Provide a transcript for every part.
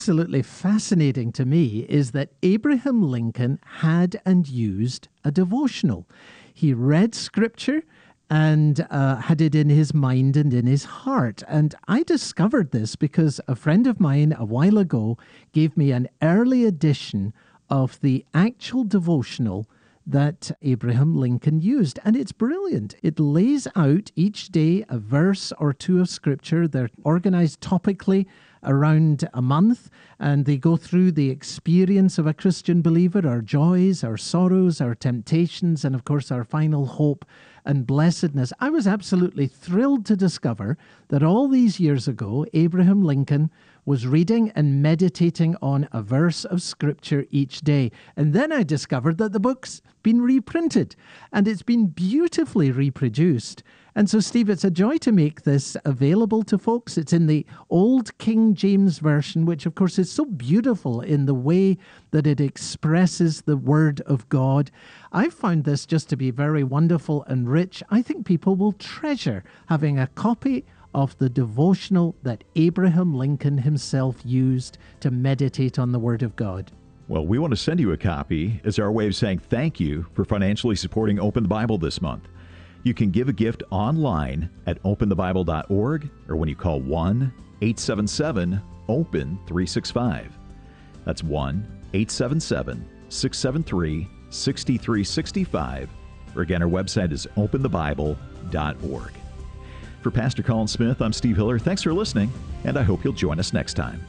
Absolutely fascinating to me is that Abraham Lincoln had and used a devotional. He read scripture and had it in his mind and in his heart. And I discovered this because a friend of mine a while ago gave me an early edition of the actual devotional that Abraham Lincoln used. And it's brilliant. It lays out each day a verse or two of scripture. They're organized topically around a month, and they go through the experience of a Christian believer, our joys, our sorrows, our temptations, and of course our final hope and blessedness. I was absolutely thrilled to discover that all these years ago, Abraham Lincoln was reading and meditating on a verse of scripture each day. And then I discovered that the book's been reprinted, and it's been beautifully reproduced. And so, Steve, it's a joy to make this available to folks. It's in the old King James Version, which, of course, is so beautiful in the way that it expresses the Word of God. I've found this just to be very wonderful and rich. I think people will treasure having a copy of the devotional that Abraham Lincoln himself used to meditate on the Word of God. Well, we want to send you a copy as our way of saying thank you for financially supporting Open the Bible this month. You can give a gift online at openthebible.org or when you call 1-877-OPEN-365. That's 1-877-673-6365. Or again, our website is openthebible.org. For Pastor Colin Smith, I'm Steve Hiller. Thanks for listening, and I hope you'll join us next time.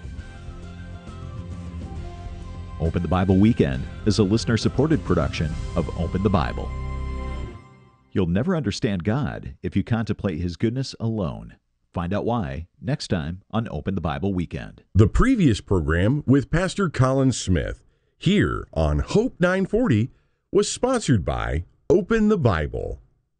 Open the Bible Weekend is a listener-supported production of Open the Bible. You'll never understand God if you contemplate His goodness alone. Find out why next time on Open the Bible Weekend. The previous program with Pastor Colin Smith here on Hope 940 was sponsored by Open the Bible.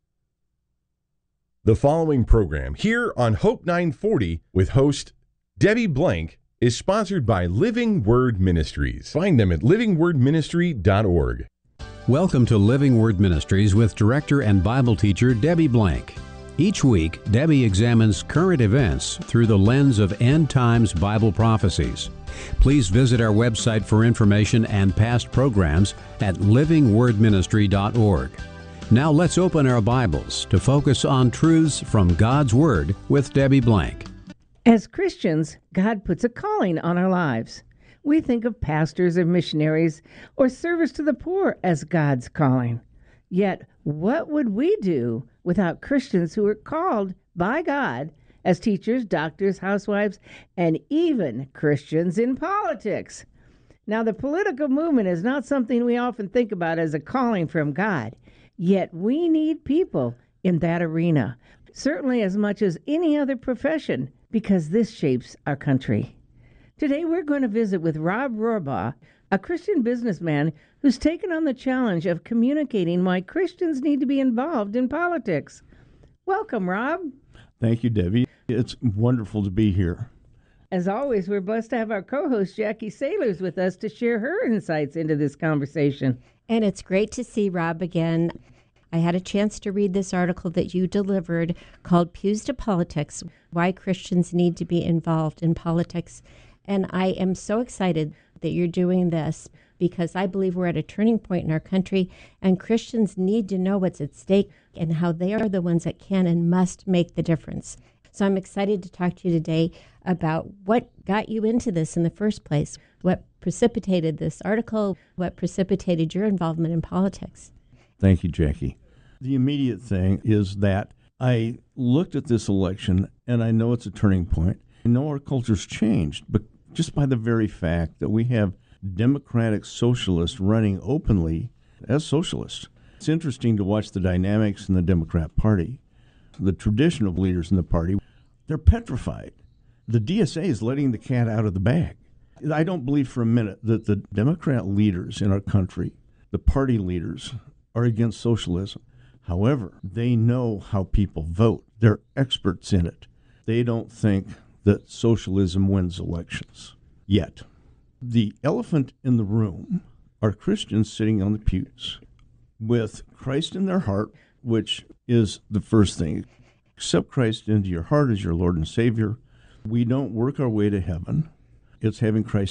The following program here on Hope 940 with host Debbie Blank is sponsored by Living Word Ministries. Find them at livingwordministry.org. Welcome to Living Word Ministries with director and Bible teacher Debbie Blank. Each week, Debbie examines current events through the lens of end times Bible prophecies. Please visit our website for information and past programs at livingwordministry.org. Now let's open our Bibles to focus on truths from God's Word with Debbie Blank. As Christians, God puts a calling on our lives. We think of pastors or missionaries or service to the poor as God's calling. Yet, what would we do without Christians who are called by God as teachers, doctors, housewives, and even Christians in politics? Now, the political movement is not something we often think about as a calling from God. Yet we need people in that arena, certainly as much as any other profession, because this shapes our country. Today we're going to visit with Rob Rohrbaugh, a Christian businessman who's taken on the challenge of communicating why Christians need to be involved in politics. Welcome, Rob. Thank you, Debbie. It's wonderful to be here. As always, we're blessed to have our co-host Jackie Sailors with us to share her insights into this conversation. And it's great to see Rob again. I had a chance to read this article that you delivered called Pews to Politics, Why Christians Need to Be Involved in Politics. And I am so excited that you're doing this because I believe we're at a turning point in our country and Christians need to know what's at stake and how they are the ones that can and must make the difference. So I'm excited to talk to you today about what got you into this in the first place, what precipitated this article, what precipitated your involvement in politics. Thank you, Jackie. The immediate thing is that I looked at this election and I know it's a turning point. I know our culture's changed, but just by the very fact that we have Democratic socialists running openly as socialists. It's interesting to watch the dynamics in the Democrat Party. The traditional leaders in the party, they're petrified. The DSA is letting the cat out of the bag. I don't believe for a minute that the Democrat leaders in our country, the party leaders, are against socialism. However, they know how people vote. They're experts in it. They don't think that socialism wins elections yet. The elephant in the room are Christians sitting on the pews with Christ in their heart, which is the first thing. Accept Christ into your heart as your Lord and Savior. We don't work our way to heaven. It's having Christ